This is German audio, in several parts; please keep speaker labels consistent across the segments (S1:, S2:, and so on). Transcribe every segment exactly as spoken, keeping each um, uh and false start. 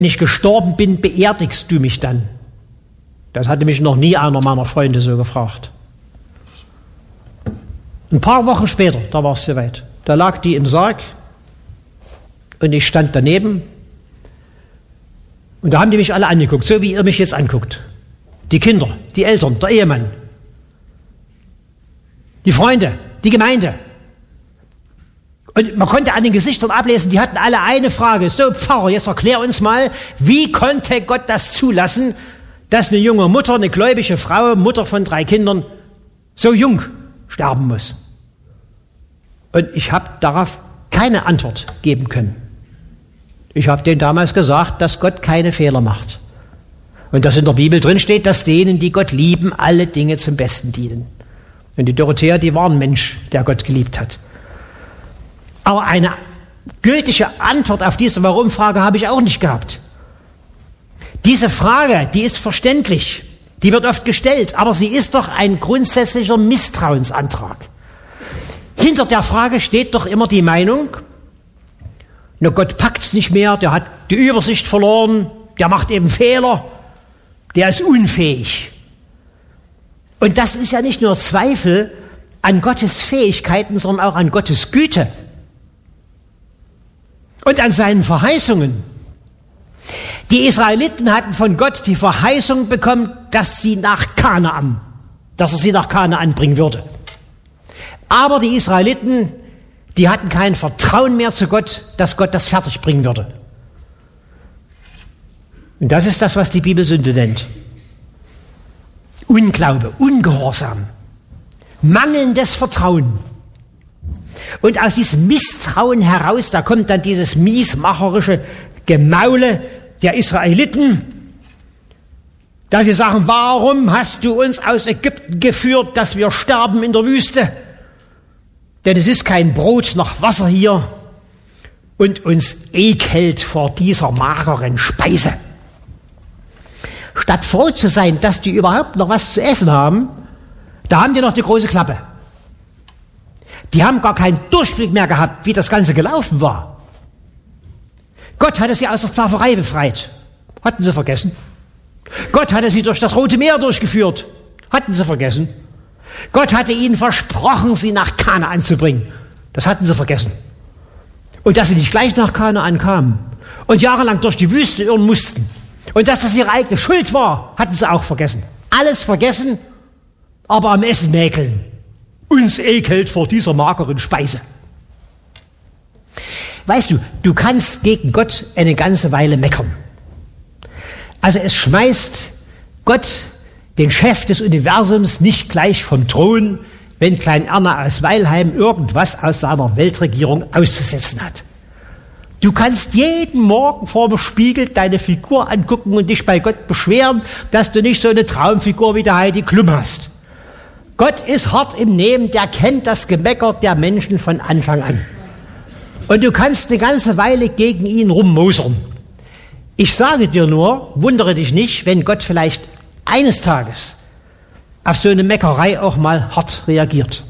S1: wenn ich gestorben bin, beerdigst du mich dann? Das hatte mich noch nie einer meiner Freunde so gefragt. Ein paar Wochen später, da war es soweit, da lag die im Sarg und ich stand daneben und da haben die mich alle angeguckt, so wie ihr mich jetzt anguckt. Die Kinder, die Eltern, der Ehemann, die Freunde, die Gemeinde. Und man konnte an den Gesichtern ablesen, die hatten alle eine Frage. So, Pfarrer, jetzt erklär uns mal, wie konnte Gott das zulassen, dass eine junge Mutter, eine gläubige Frau, Mutter von drei Kindern, so jung sterben muss? Und ich habe darauf keine Antwort geben können. Ich habe denen damals gesagt, dass Gott keine Fehler macht. Und dass in der Bibel drin steht, dass denen, die Gott lieben, alle Dinge zum Besten dienen. Und die Dorothea, die war ein Mensch, der Gott geliebt hat. Aber eine gültige Antwort auf diese Warum-Frage habe ich auch nicht gehabt. Diese Frage, die ist verständlich, die wird oft gestellt, aber sie ist doch ein grundsätzlicher Misstrauensantrag. Hinter der Frage steht doch immer die Meinung, na, Gott packt's nicht mehr, der hat die Übersicht verloren, der macht eben Fehler, der ist unfähig. Und das ist ja nicht nur Zweifel an Gottes Fähigkeiten, sondern auch an Gottes Güte und an seinen Verheißungen. Die Israeliten hatten von Gott die Verheißung bekommen, dass sie nach Kanaan, dass er sie nach Kanaan bringen würde. Aber die Israeliten, die hatten kein Vertrauen mehr zu Gott, dass Gott das fertig bringen würde. Und das ist das, was die Bibel Sünde nennt. Unglaube, Ungehorsam, mangelndes Vertrauen. Und aus diesem Misstrauen heraus, da kommt dann dieses miesmacherische Gemaule der Israeliten, da sie sagen, warum hast du uns aus Ägypten geführt, dass wir sterben in der Wüste? Denn es ist kein Brot noch Wasser hier und uns ekelt vor dieser mageren Speise. Statt froh zu sein, dass die überhaupt noch was zu essen haben, da haben die noch die große Klappe. Die haben gar keinen Durchblick mehr gehabt, wie das Ganze gelaufen war. Gott hatte sie aus der Sklaverei befreit. Hatten sie vergessen. Gott hatte sie durch das Rote Meer durchgeführt. Hatten sie vergessen. Gott hatte ihnen versprochen, sie nach Kanaan zu bringen. Das hatten sie vergessen. Und dass sie nicht gleich nach Kanaan kamen und jahrelang durch die Wüste irren mussten und dass das ihre eigene Schuld war, hatten sie auch vergessen. Alles vergessen, aber am Essen mäkeln. Uns ekelt vor dieser mageren Speise. Weißt du, du kannst gegen Gott eine ganze Weile meckern. Also es schmeißt Gott den Chef des Universums nicht gleich vom Thron, wenn Klein Erna aus Weilheim irgendwas aus seiner Weltregierung auszusetzen hat. Du kannst jeden Morgen vor dem Spiegel deine Figur angucken und dich bei Gott beschweren, dass du nicht so eine Traumfigur wie der Heidi Klum hast. Gott ist hart im Nehmen, der kennt das Gemecker der Menschen von Anfang an. Und du kannst eine ganze Weile gegen ihn rummosern. Ich sage dir nur, wundere dich nicht, wenn Gott vielleicht eines Tages auf so eine Meckerei auch mal hart reagiert.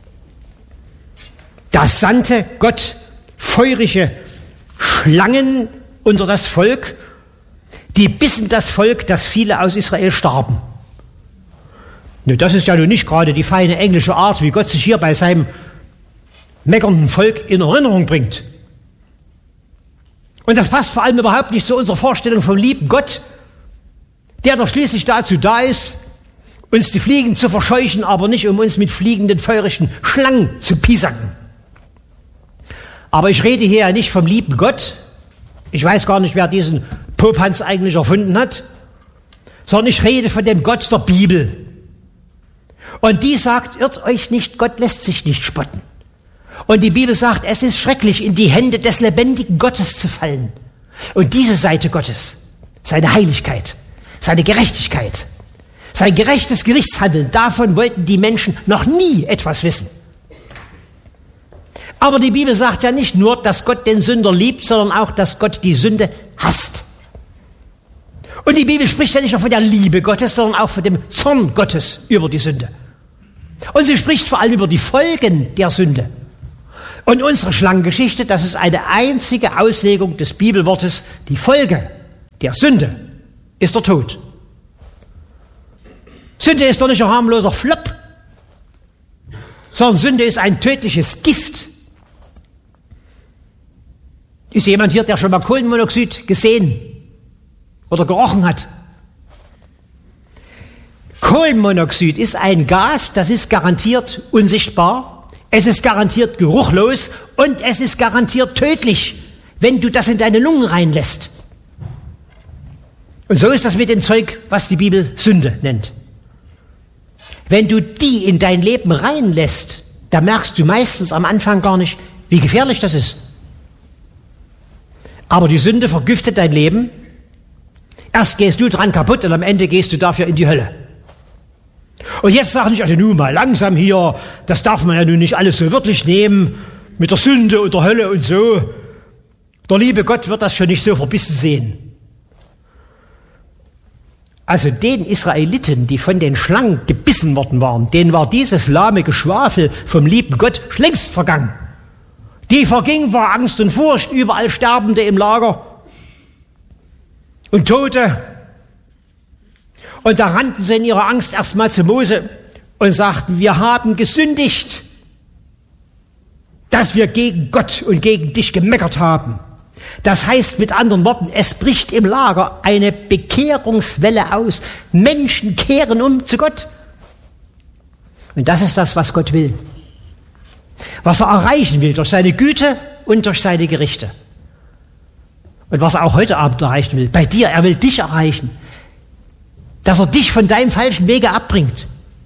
S1: Da sandte Gott feurige Schlangen unter das Volk, die bissen das Volk, dass viele aus Israel starben. Ne, das ist ja nun nicht gerade die feine englische Art, wie Gott sich hier bei seinem meckernden Volk in Erinnerung bringt. Und das passt vor allem überhaupt nicht zu unserer Vorstellung vom lieben Gott, der doch schließlich dazu da ist, uns die Fliegen zu verscheuchen, aber nicht um uns mit fliegenden, feurigen Schlangen zu piesacken. Aber ich rede hier ja nicht vom lieben Gott. Ich weiß gar nicht, wer diesen Popanz eigentlich erfunden hat, sondern ich rede von dem Gott der Bibel. Und die sagt, irrt euch nicht, Gott lässt sich nicht spotten. Und die Bibel sagt, es ist schrecklich, in die Hände des lebendigen Gottes zu fallen. Und diese Seite Gottes, seine Heiligkeit, seine Gerechtigkeit, sein gerechtes Gerichtshandeln, davon wollten die Menschen noch nie etwas wissen. Aber die Bibel sagt ja nicht nur, dass Gott den Sünder liebt, sondern auch, dass Gott die Sünde hasst. Und die Bibel spricht ja nicht nur von der Liebe Gottes, sondern auch von dem Zorn Gottes über die Sünde. Und sie spricht vor allem über die Folgen der Sünde. Und unsere Schlangengeschichte, das ist eine einzige Auslegung des Bibelwortes, die Folge der Sünde ist der Tod. Sünde ist doch nicht ein harmloser Flop, sondern Sünde ist ein tödliches Gift. Ist jemand hier, der schon mal Kohlenmonoxid gesehen oder gerochen hat? Kohlenmonoxid ist ein Gas, das ist garantiert unsichtbar, es ist garantiert geruchlos und es ist garantiert tödlich, wenn du das in deine Lungen reinlässt. Und so ist das mit dem Zeug, was die Bibel Sünde nennt. Wenn du die in dein Leben reinlässt, da merkst du meistens am Anfang gar nicht, wie gefährlich das ist. Aber die Sünde vergiftet dein Leben. Erst gehst du dran kaputt und am Ende gehst du dafür in die Hölle. Und jetzt sag nicht, also nun mal langsam hier, das darf man ja nun nicht alles so wörtlich nehmen, mit der Sünde und der Hölle und so. Der liebe Gott wird das schon nicht so verbissen sehen. Also den Israeliten, die von den Schlangen gebissen worden waren, denen war dieses lahme Geschwafel vom lieben Gott längst vergangen. Die verging vor Angst und Furcht, überall Sterbende im Lager und Tote. Und da rannten sie in ihrer Angst erstmal zu Mose und sagten, wir haben gesündigt, dass wir gegen Gott und gegen dich gemeckert haben. Das heißt mit anderen Worten, es bricht im Lager eine Bekehrungswelle aus. Menschen kehren um zu Gott. Und das ist das, was Gott will. Was er erreichen will durch seine Güte und durch seine Gerichte. Und was er auch heute Abend erreichen will. Bei dir, er will dich erreichen. Dass er dich von deinem falschen Wege abbringt.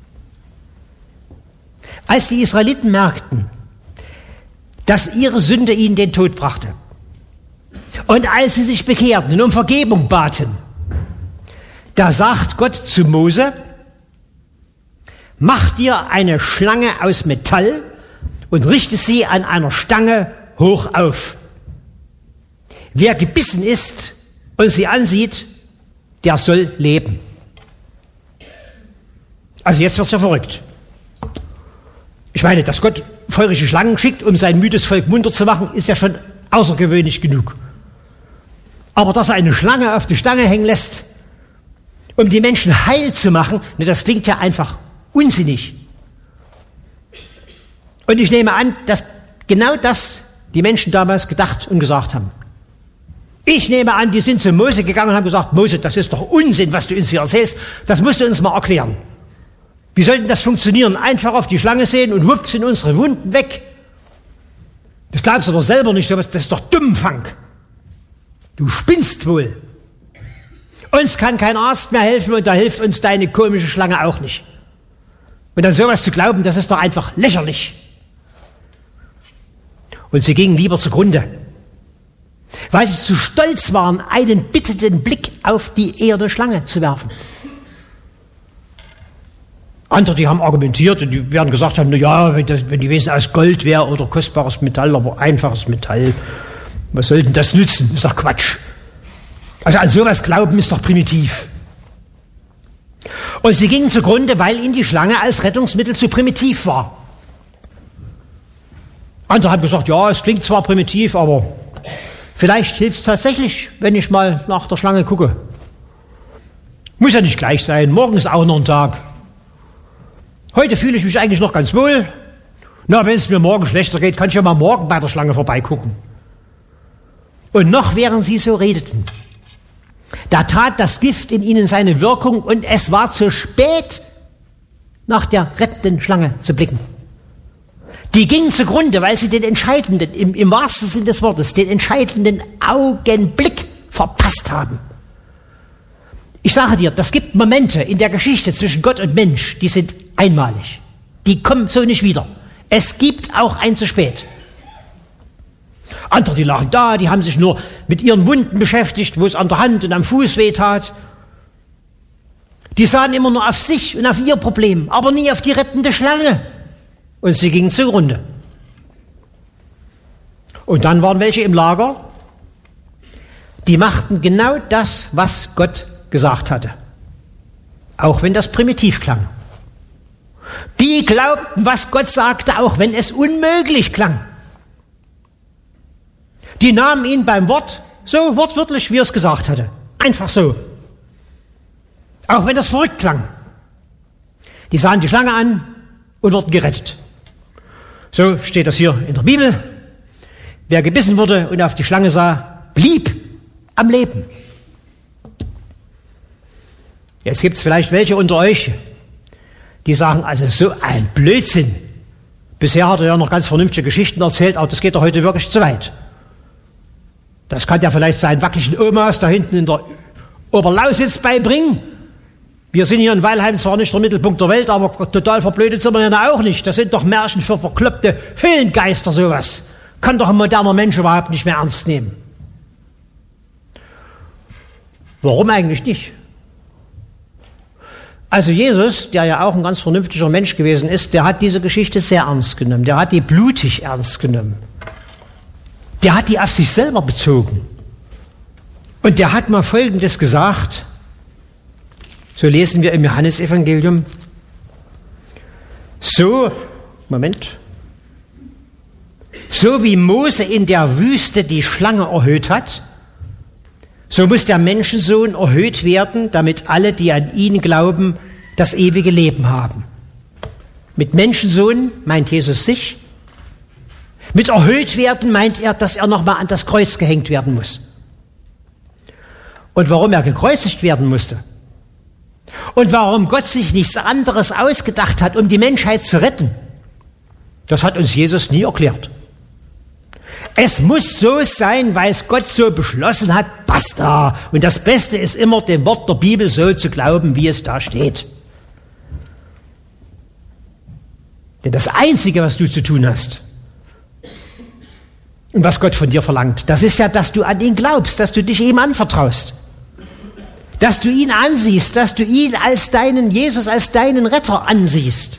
S1: Als die Israeliten merkten, dass ihre Sünde ihnen den Tod brachte, und als sie sich bekehrten und um Vergebung baten, da sagt Gott zu Mose, mach dir eine Schlange aus Metall und richte sie an einer Stange hoch auf. Wer gebissen ist und sie ansieht, der soll leben. Also jetzt wird's ja verrückt. Ich meine, dass Gott feurige Schlangen schickt, um sein müdes Volk munter zu machen, ist ja schon außergewöhnlich genug. Aber dass er eine Schlange auf die Stange hängen lässt, um die Menschen heil zu machen, ne, das klingt ja einfach unsinnig. Und ich nehme an, dass genau das die Menschen damals gedacht und gesagt haben. Ich nehme an, die sind zu Mose gegangen und haben gesagt, Mose, das ist doch Unsinn, was du uns hier erzählst, das musst du uns mal erklären. Wie soll denn das funktionieren? Einfach auf die Schlange sehen und wupp sind unsere Wunden weg. Das glaubst du doch selber nicht, das ist doch Dummfang. Du spinnst wohl. Uns kann kein Arzt mehr helfen und da hilft uns deine komische Schlange auch nicht. Und an sowas zu glauben, das ist doch einfach lächerlich. Und sie gingen lieber zugrunde, weil sie zu stolz waren, einen bittenden Blick auf die ehrende Schlange zu werfen. Andere, die haben argumentiert und die werden gesagt haben, na ja, wenn, das, wenn die Wesen aus Gold wäre oder kostbares Metall, aber einfaches Metall, was soll denn das nützen? Das ist doch Quatsch. Also an sowas glauben ist doch primitiv. Und sie gingen zugrunde, weil ihnen die Schlange als Rettungsmittel zu primitiv war. Andere haben gesagt, ja, es klingt zwar primitiv, aber vielleicht hilft es tatsächlich, wenn ich mal nach der Schlange gucke. Muss ja nicht gleich sein, morgen ist auch noch ein Tag. Heute fühle ich mich eigentlich noch ganz wohl. Na, wenn es mir morgen schlechter geht, kann ich ja mal morgen bei der Schlange vorbeigucken. Und noch während sie so redeten, da tat das Gift in ihnen seine Wirkung und es war zu spät, nach der rettenden Schlange zu blicken. Die gingen zugrunde, weil sie den entscheidenden, im, im wahrsten Sinn des Wortes, den entscheidenden Augenblick verpasst haben. Ich sage dir, das gibt Momente in der Geschichte zwischen Gott und Mensch, die sind einmalig. Die kommen so nicht wieder. Es gibt auch ein zu spät. Andere, die lagen da, die haben sich nur mit ihren Wunden beschäftigt, wo es an der Hand und am Fuß weh tat. Die sahen immer nur auf sich und auf ihr Problem, aber nie auf die rettende Schlange. Und sie gingen zugrunde. Und dann waren welche im Lager, die machten genau das, was Gott gesagt hatte. Auch wenn das primitiv klang. Die glaubten, was Gott sagte, auch wenn es unmöglich klang. Die nahmen ihn beim Wort, so wortwörtlich, wie er es gesagt hatte. Einfach so. Auch wenn das verrückt klang. Die sahen die Schlange an und wurden gerettet. So steht das hier in der Bibel. Wer gebissen wurde und auf die Schlange sah, blieb am Leben. Jetzt gibt es vielleicht welche unter euch, die sagen, also so ein Blödsinn. Bisher hat er ja noch ganz vernünftige Geschichten erzählt, aber das geht doch heute wirklich zu weit. Das kann ja vielleicht seinen wackeligen Omas da hinten in der Oberlausitz beibringen. Wir sind hier in Weilheim zwar nicht der Mittelpunkt der Welt, aber total verblödet sind wir ja auch nicht. Das sind doch Märchen für verkloppte Höhlengeister, sowas. Kann doch ein moderner Mensch überhaupt nicht mehr ernst nehmen. Warum eigentlich nicht? Also Jesus, der ja auch ein ganz vernünftiger Mensch gewesen ist, der hat diese Geschichte sehr ernst genommen. Der hat die blutig ernst genommen. Der hat die auf sich selber bezogen. Und der hat mal Folgendes gesagt. So lesen wir im Johannesevangelium. So, Moment. So wie Mose in der Wüste die Schlange erhöht hat, so muss der Menschensohn erhöht werden, damit alle, die an ihn glauben, das ewige Leben haben. Mit Menschensohn meint Jesus sich. Mit erhöht werden meint er, dass er nochmal an das Kreuz gehängt werden muss. Und warum er gekreuzigt werden musste und warum Gott sich nichts anderes ausgedacht hat, um die Menschheit zu retten, das hat uns Jesus nie erklärt. Es muss so sein, weil es Gott so beschlossen hat, basta. Und das Beste ist immer, dem Wort der Bibel so zu glauben, wie es da steht. Denn das Einzige, was du zu tun hast und was Gott von dir verlangt, das ist ja, dass du an ihn glaubst, dass du dich ihm anvertraust. Dass du ihn ansiehst, dass du ihn als deinen Jesus, als deinen Retter ansiehst.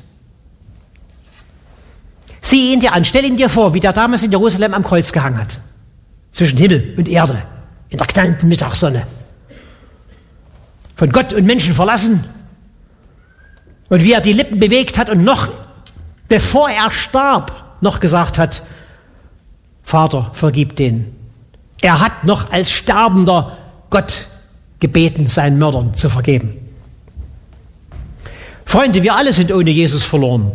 S1: Sieh ihn dir an, stell ihn dir vor, wie der damals in Jerusalem am Kreuz gehangen hat. Zwischen Himmel und Erde, in der knallenden Mittagssonne. Von Gott und Menschen verlassen. Und wie er die Lippen bewegt hat und noch, bevor er starb, noch gesagt hat, Vater, vergib denen. Er hat noch als sterbender Gott gebeten, seinen Mördern zu vergeben. Freunde, wir alle sind ohne Jesus verloren.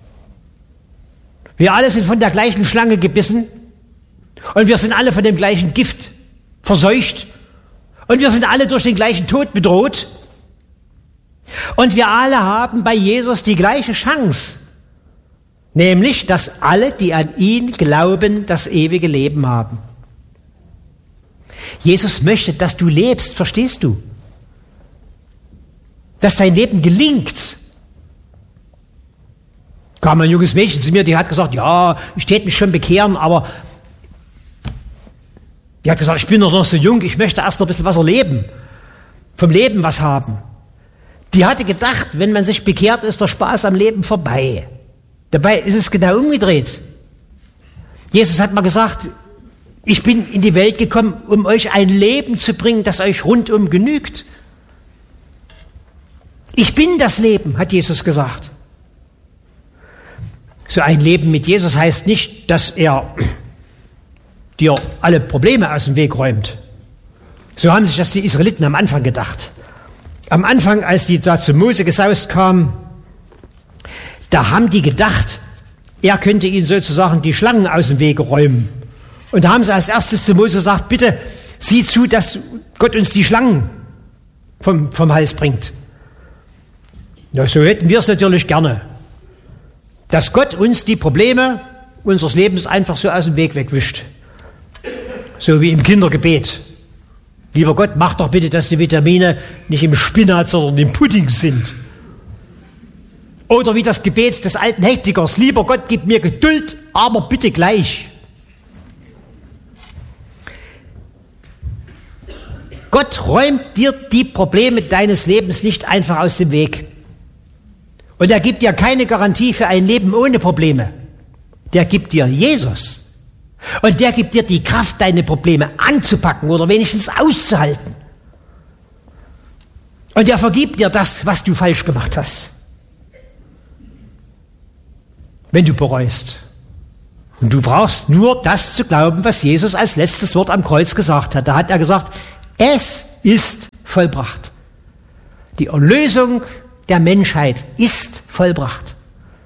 S1: Wir alle sind von der gleichen Schlange gebissen und wir sind alle von dem gleichen Gift verseucht und wir sind alle durch den gleichen Tod bedroht und wir alle haben bei Jesus die gleiche Chance, nämlich, dass alle, die an ihn glauben, das ewige Leben haben. Jesus möchte, dass du lebst, verstehst du? Dass dein Leben gelingt. Kam ein junges Mädchen zu mir, die hat gesagt, ja, ich täte mich schon bekehren, aber die hat gesagt, ich bin doch noch so jung, ich möchte erst noch ein bisschen was erleben, vom Leben was haben. Die hatte gedacht, wenn man sich bekehrt, ist der Spaß am Leben vorbei. Dabei ist es genau umgedreht. Jesus hat mal gesagt, ich bin in die Welt gekommen, um euch ein Leben zu bringen, das euch rundum genügt. Ich bin das Leben, hat Jesus gesagt. So ein Leben mit Jesus heißt nicht, dass er dir alle Probleme aus dem Weg räumt. So haben sich das die Israeliten am Anfang gedacht. Am Anfang, als die da zu Mose gesaust kamen, da haben die gedacht, er könnte ihnen sozusagen die Schlangen aus dem Weg räumen. Und da haben sie als erstes zu Mose gesagt, bitte sieh zu, dass Gott uns die Schlangen vom, vom Hals bringt. Ja, so hätten wir es natürlich gerne. Dass Gott uns die Probleme unseres Lebens einfach so aus dem Weg wegwischt. So wie im Kindergebet. Lieber Gott, mach doch bitte, dass die Vitamine nicht im Spinat, sondern im Pudding sind. Oder wie das Gebet des alten Hektikers. Lieber Gott, gib mir Geduld, aber bitte gleich. Gott räumt dir die Probleme deines Lebens nicht einfach aus dem Weg. Und er gibt dir keine Garantie für ein Leben ohne Probleme. Der gibt dir Jesus. Und der gibt dir die Kraft, deine Probleme anzupacken oder wenigstens auszuhalten. Und er vergibt dir das, was du falsch gemacht hast. Wenn du bereust. Und du brauchst nur das zu glauben, was Jesus als letztes Wort am Kreuz gesagt hat. Da hat er gesagt, es ist vollbracht. Die Erlösung der Menschheit ist vollbracht.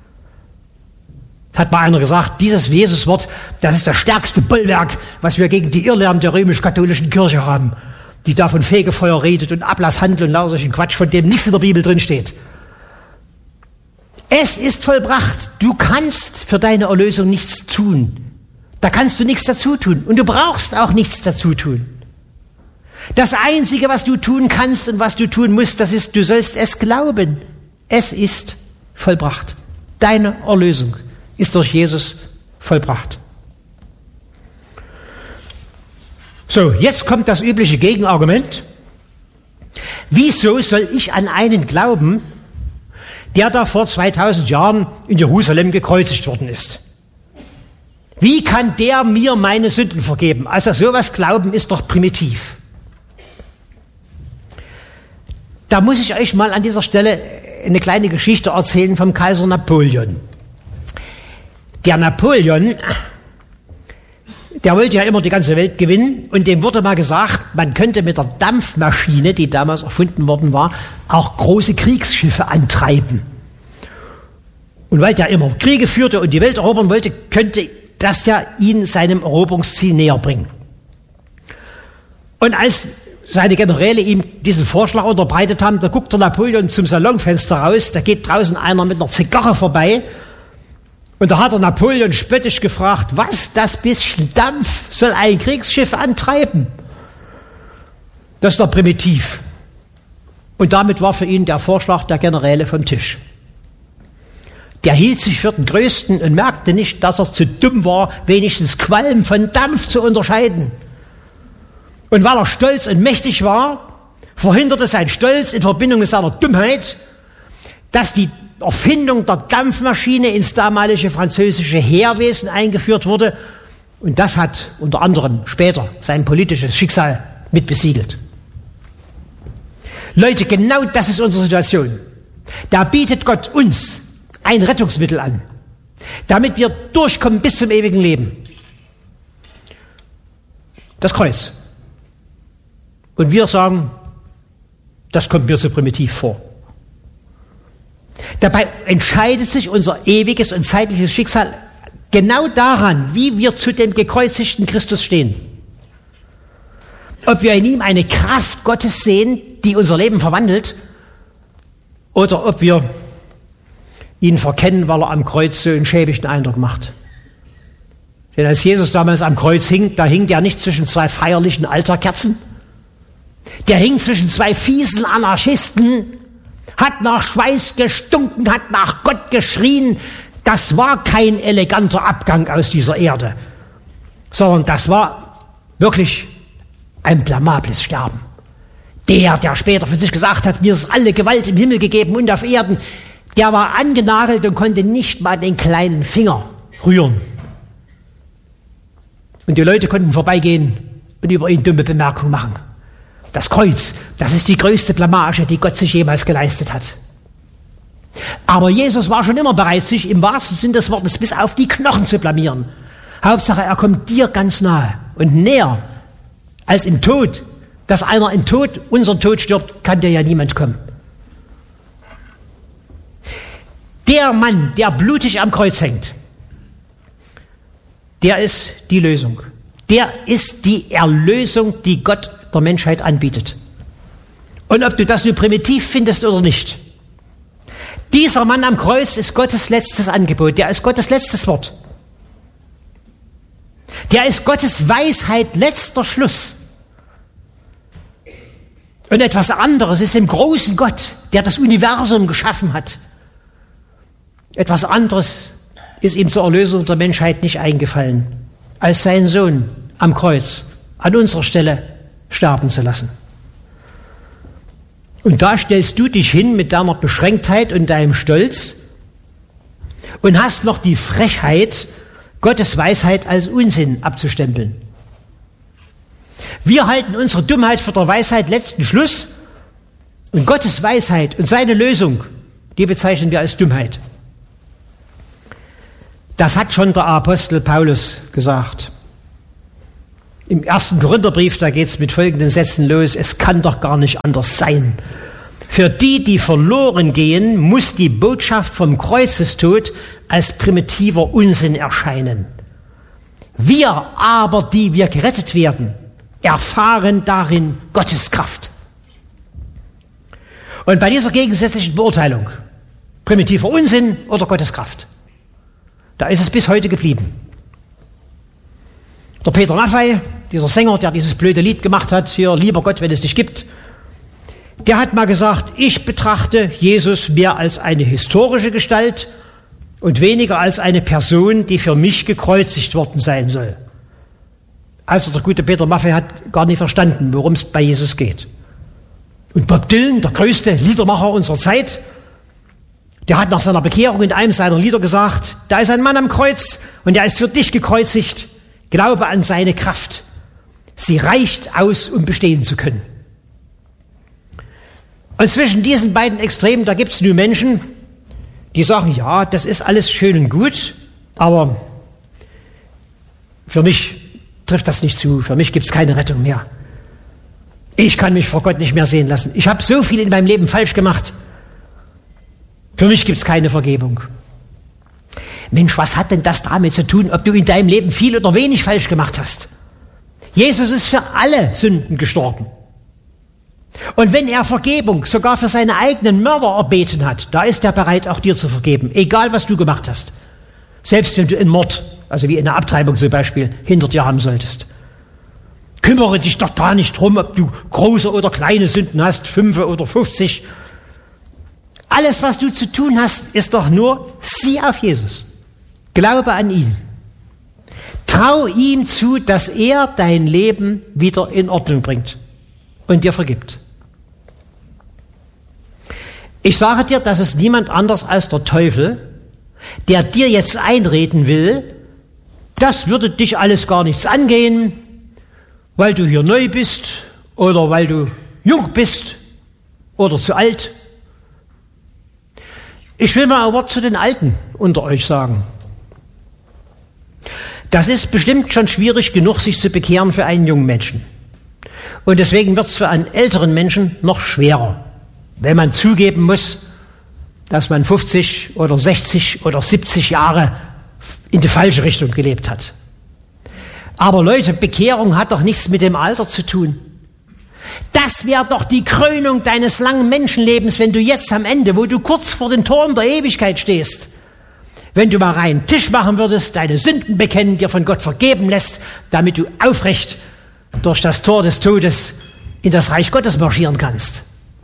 S1: Hat mal einer gesagt, dieses Jesuswort, das ist das stärkste Bollwerk, was wir gegen die Irrlehren der römisch-katholischen Kirche haben, die da von Fegefeuer redet und Ablasshandel und lauter solchen Quatsch, von dem nichts in der Bibel drin steht. Es ist vollbracht. Du kannst für deine Erlösung nichts tun. Da kannst du nichts dazu tun. Und du brauchst auch nichts dazu tun. Das Einzige, was du tun kannst und was du tun musst, das ist, du sollst es glauben. Es ist vollbracht. Deine Erlösung ist durch Jesus vollbracht. So, jetzt kommt das übliche Gegenargument. Wieso soll ich an einen glauben, der da vor zweitausend Jahren in Jerusalem gekreuzigt worden ist? Wie kann der mir meine Sünden vergeben? Also sowas glauben ist doch primitiv. Da muss ich euch mal an dieser Stelle eine kleine Geschichte erzählen vom Kaiser Napoleon. Der Napoleon, der wollte ja immer die ganze Welt gewinnen und dem wurde mal gesagt, man könnte mit der Dampfmaschine, die damals erfunden worden war, auch große Kriegsschiffe antreiben. Und weil der immer Kriege führte und die Welt erobern wollte, könnte das ja ihn seinem Eroberungsziel näher bringen. Und als seine Generäle ihm diesen Vorschlag unterbreitet haben, da guckt der Napoleon zum Salonfenster raus, da geht draußen einer mit einer Zigarre vorbei und da hat der Napoleon spöttisch gefragt, was, das bisschen Dampf soll ein Kriegsschiff antreiben? Das ist doch primitiv. Und damit war für ihn der Vorschlag der Generäle vom Tisch. Der hielt sich für den Größten und merkte nicht, dass er zu dumm war, wenigstens Qualm von Dampf zu unterscheiden. Und weil er stolz und mächtig war, verhinderte sein Stolz in Verbindung mit seiner Dummheit, dass die Erfindung der Dampfmaschine ins damalige französische Heerwesen eingeführt wurde. Und das hat unter anderem später sein politisches Schicksal mit besiegelt. Leute, genau das ist unsere Situation. Da bietet Gott uns ein Rettungsmittel an, damit wir durchkommen bis zum ewigen Leben. Das Kreuz. Und wir sagen, das kommt mir so primitiv vor. Dabei entscheidet sich unser ewiges und zeitliches Schicksal genau daran, wie wir zu dem gekreuzigten Christus stehen. Ob wir in ihm eine Kraft Gottes sehen, die unser Leben verwandelt, oder ob wir ihn verkennen, weil er am Kreuz so einen schäbigen Eindruck macht. Denn als Jesus damals am Kreuz hing, da hing der nicht zwischen zwei feierlichen Altarkerzen. Der hing zwischen zwei fiesen Anarchisten, hat nach Schweiß gestunken, hat nach Gott geschrien. Das war kein eleganter Abgang aus dieser Erde, sondern das war wirklich ein blamables Sterben. Der, der später für sich gesagt hat, mir ist alle Gewalt im Himmel gegeben und auf Erden, der war angenagelt und konnte nicht mal den kleinen Finger rühren. Und die Leute konnten vorbeigehen und über ihn dumme Bemerkungen machen. Das Kreuz, das ist die größte Blamage, die Gott sich jemals geleistet hat. Aber Jesus war schon immer bereit, sich im wahrsten Sinn des Wortes bis auf die Knochen zu blamieren. Hauptsache, er kommt dir ganz nahe und näher als im Tod. Dass einer im Tod, unseren Tod stirbt, kann dir ja niemand kommen. Der Mann, der blutig am Kreuz hängt, der ist die Lösung. Der ist die Erlösung, die Gott der Menschheit anbietet. Und ob du das nur primitiv findest oder nicht, dieser Mann am Kreuz ist Gottes letztes Angebot, der ist Gottes letztes Wort. Der ist Gottes Weisheit letzter Schluss. Und etwas anderes ist im großen Gott, der das Universum geschaffen hat. Etwas anderes ist ihm zur Erlösung der Menschheit nicht eingefallen, als seinen Sohn am Kreuz an unserer Stelle sterben zu lassen. Und da stellst du dich hin mit deiner Beschränktheit und deinem Stolz und hast noch die Frechheit, Gottes Weisheit als Unsinn abzustempeln. Wir halten unsere Dummheit für der Weisheit letzten Schluss und Gottes Weisheit und seine Lösung, die bezeichnen wir als Dummheit. Das hat schon der Apostel Paulus gesagt. Im ersten Korintherbrief, da geht es mit folgenden Sätzen los: Es kann doch gar nicht anders sein. Für die, die verloren gehen, muss die Botschaft vom Kreuzestod als primitiver Unsinn erscheinen. Wir aber, die wir gerettet werden, erfahren darin Gottes Kraft. Und bei dieser gegensätzlichen Beurteilung, primitiver Unsinn oder Gottes Kraft, da ist es bis heute geblieben. Der Peter Maffay, dieser Sänger, der dieses blöde Lied gemacht hat, hier, lieber Gott, wenn es dich gibt, der hat mal gesagt, ich betrachte Jesus mehr als eine historische Gestalt und weniger als eine Person, die für mich gekreuzigt worden sein soll. Also der gute Peter Maffay hat gar nicht verstanden, worum es bei Jesus geht. Und Bob Dylan, der größte Liedermacher unserer Zeit, der hat nach seiner Bekehrung in einem seiner Lieder gesagt, da ist ein Mann am Kreuz und der ist für dich gekreuzigt. Glaube an seine Kraft. Sie reicht aus, um bestehen zu können. Und zwischen diesen beiden Extremen, da gibt es nun Menschen, die sagen, ja, das ist alles schön und gut, aber für mich trifft das nicht zu, für mich gibt es keine Rettung mehr. Ich kann mich vor Gott nicht mehr sehen lassen. Ich habe so viel in meinem Leben falsch gemacht. Für mich gibt es keine Vergebung. Mensch, was hat denn das damit zu tun, ob du in deinem Leben viel oder wenig falsch gemacht hast? Jesus ist für alle Sünden gestorben. Und wenn er Vergebung sogar für seine eigenen Mörder erbeten hat, da ist er bereit, auch dir zu vergeben, egal was du gemacht hast. Selbst wenn du einen Mord, also wie in einer Abtreibung zum Beispiel, hinter dir haben solltest. Kümmere dich doch da nicht drum, ob du große oder kleine Sünden hast, fünf oder fünfzig. Alles, was du zu tun hast, ist doch nur, sieh auf Jesus. Glaube an ihn. Trau ihm zu, dass er dein Leben wieder in Ordnung bringt und dir vergibt. Ich sage dir, das ist niemand anders als der Teufel, der dir jetzt einreden will, das würde dich alles gar nichts angehen, weil du hier neu bist oder weil du jung bist oder zu alt. Ich will mal ein Wort zu den Alten unter euch sagen. Das ist bestimmt schon schwierig genug, sich zu bekehren für einen jungen Menschen. Und deswegen wird es für einen älteren Menschen noch schwerer, wenn man zugeben muss, dass man fünfzig oder sechzig oder siebzig Jahre in die falsche Richtung gelebt hat. Aber Leute, Bekehrung hat doch nichts mit dem Alter zu tun. Das wäre doch die Krönung deines langen Menschenlebens, wenn du jetzt am Ende, wo du kurz vor den Toren der Ewigkeit stehst, wenn du mal reinen Tisch machen würdest, deine Sünden bekennen, dir von Gott vergeben lässt, damit du aufrecht durch das Tor des Todes in das Reich Gottes marschieren kannst.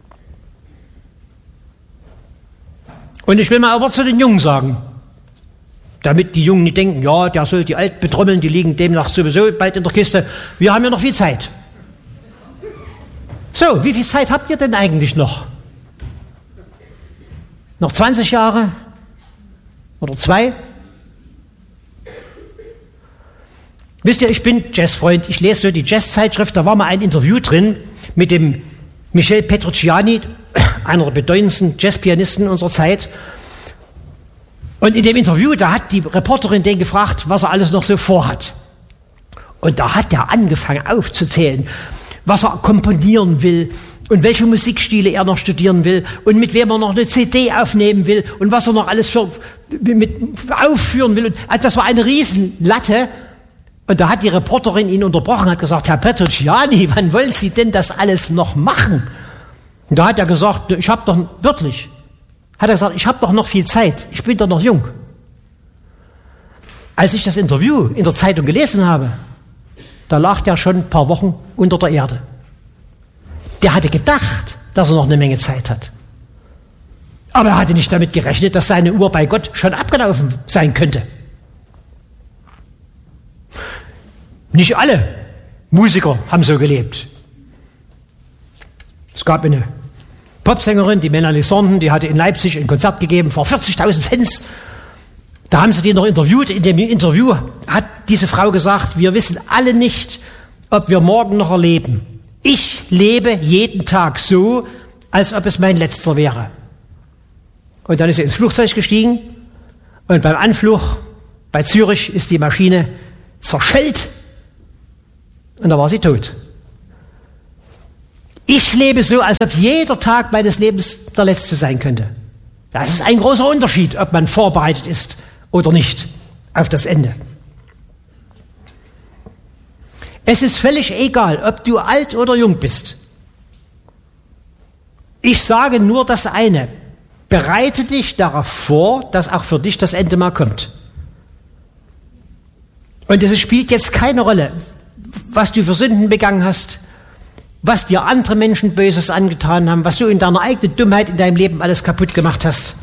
S1: Und ich will mal ein Wort zu den Jungen sagen, damit die Jungen nicht denken, ja, der soll die Alten betrommeln, die liegen demnach sowieso bald in der Kiste. Wir haben ja noch viel Zeit. So, wie viel Zeit habt ihr denn eigentlich noch? Noch zwanzig Jahre? Oder zwei? Wisst ihr, ich bin Jazzfreund, ich lese so die Jazzzeitschrift, da war mal ein Interview drin mit dem Michel Petrucciani, einer der bedeutendsten Jazzpianisten unserer Zeit. Und in dem Interview, da hat die Reporterin den gefragt, was er alles noch so vorhat. Und da hat er angefangen aufzuzählen, was er komponieren will und welche Musikstile er noch studieren will und mit wem er noch eine C D aufnehmen will und was er noch alles für, mit, aufführen will. Und, also das war eine Riesenlatte. Und da hat die Reporterin ihn unterbrochen, hat gesagt, Herr Petrucciani, wann wollen Sie denn das alles noch machen? Und da hat er gesagt, ich habe doch, wirklich, hat er gesagt, ich habe doch noch viel Zeit, ich bin doch noch jung. Als ich das Interview in der Zeitung gelesen habe, da lag der schon ein paar Wochen unter der Erde. Der hatte gedacht, dass er noch eine Menge Zeit hat. Aber er hatte nicht damit gerechnet, dass seine Uhr bei Gott schon abgelaufen sein könnte. Nicht alle Musiker haben so gelebt. Es gab eine Popsängerin, die Melanie Thornton, die hatte in Leipzig ein Konzert gegeben vor vierzigtausend Fans. Da haben sie die noch interviewt. In dem Interview hat diese Frau gesagt, wir wissen alle nicht, ob wir morgen noch erleben. Ich lebe jeden Tag so, als ob es mein letzter wäre. Und dann ist sie ins Flugzeug gestiegen und beim Anflug bei Zürich ist die Maschine zerschellt Und da war sie tot. Ich lebe so, als ob jeder Tag meines Lebens der letzte sein könnte. Das ist ein großer Unterschied, ob man vorbereitet ist oder nicht auf das Ende. Es ist völlig egal, ob du alt oder jung bist. Ich sage nur das eine: Bereite dich darauf vor, dass auch für dich das Ende mal kommt. Und es spielt jetzt keine Rolle, was du für Sünden begangen hast, was dir andere Menschen Böses angetan haben, was du in deiner eigenen Dummheit in deinem Leben alles kaputt gemacht hast.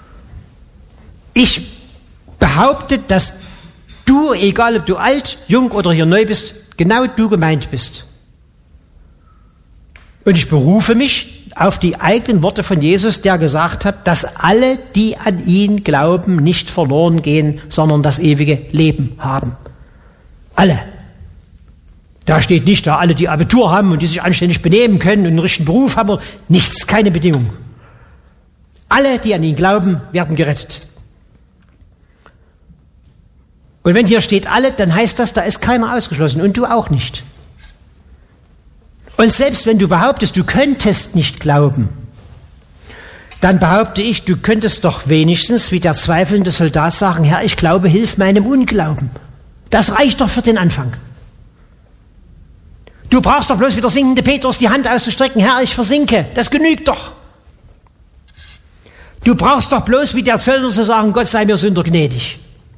S1: Ich behaupte, dass du, egal ob du alt, jung oder hier neu bist, genau du gemeint bist. Und ich berufe mich auf die eigenen Worte von Jesus, der gesagt hat, dass alle, die an ihn glauben, nicht verloren gehen, sondern das ewige Leben haben. Alle. Da steht nicht da, alle, die Abitur haben und die sich anständig benehmen können und einen richtigen Beruf haben. Nichts, keine Bedingung. Alle, die an ihn glauben, werden gerettet. Und wenn hier steht alle, dann heißt das, da ist keiner ausgeschlossen und du auch nicht. Und selbst wenn du behauptest, du könntest nicht glauben, dann behaupte ich, du könntest doch wenigstens wie der zweifelnde Soldat sagen: Herr, ich glaube, hilf meinem Unglauben. Das reicht doch für den Anfang. Du brauchst doch bloß wie der singende Petrus die Hand auszustrecken: Herr, ich versinke. Das genügt doch. Du brauchst doch bloß wie der Zöllner zu sagen: Gott sei mir Sünder gnädig.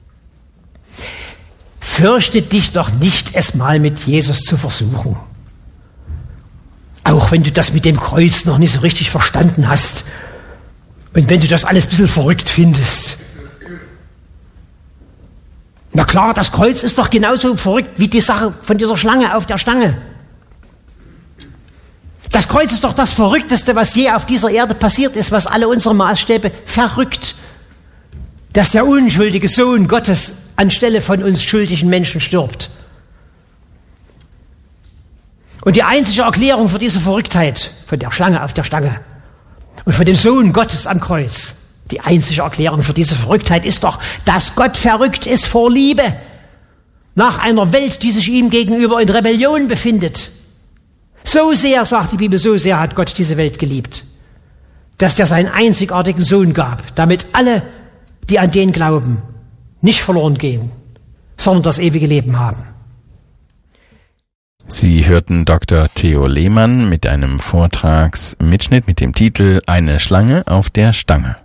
S1: Fürchte dich doch nicht, es mal mit Jesus zu versuchen. Auch wenn du das mit dem Kreuz noch nicht so richtig verstanden hast und wenn du das alles ein bisschen verrückt findest. Na klar, das Kreuz ist doch genauso verrückt wie die Sache von dieser Schlange auf der Stange. Das Kreuz ist doch das Verrückteste, was je auf dieser Erde passiert ist, was alle unsere Maßstäbe verrückt. Dass der unschuldige Sohn Gottes anstelle von uns schuldigen Menschen stirbt. Und die einzige Erklärung für diese Verrücktheit von der Schlange auf der Stange und von dem Sohn Gottes am Kreuz, die einzige Erklärung für diese Verrücktheit ist doch, dass Gott verrückt ist vor Liebe nach einer Welt, die sich ihm gegenüber in Rebellion befindet. So sehr, sagt die Bibel, so sehr hat Gott diese Welt geliebt, dass er seinen einzigartigen Sohn gab, damit alle, die an den glauben, nicht verloren gehen, sondern das ewige Leben haben.
S2: Sie hörten Doktor Theo Lehmann mit einem Vortragsmitschnitt mit dem Titel Eine Schlange auf der Stange.